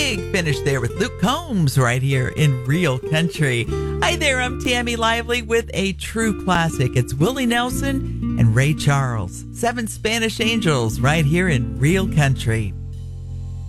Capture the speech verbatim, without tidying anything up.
big finish there with Luke Combs right here in Real Country. Hi there, I'm Tammy Lively with a true classic. It's Willie Nelson and Ray Charles. Seven Spanish Angels right here in Real Country.